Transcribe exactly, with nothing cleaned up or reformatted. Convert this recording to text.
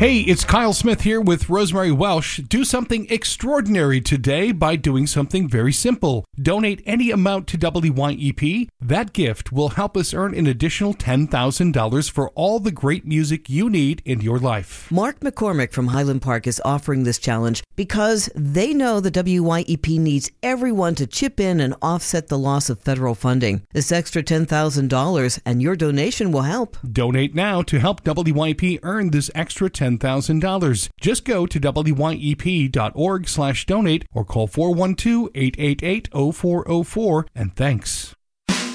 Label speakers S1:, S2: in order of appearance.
S1: Hey, it's Kyle Smith here with Rosemary Welsh. Do something extraordinary today by doing something very simple. Donate any amount to W Y E P. That gift will help us earn an additional ten thousand dollars for all the great music you need in your life.
S2: Mark McCormick from Highland Park is offering this challenge because they know the W Y E P needs everyone to chip in and offset the loss of federal funding. This extra ten thousand dollars and your donation will help.
S1: Donate now to help W Y E P earn this extra ten thousand dollars. Just go to W Y E P dot org slash donate or call four one two, eight eight eight, zero four zero four and thanks.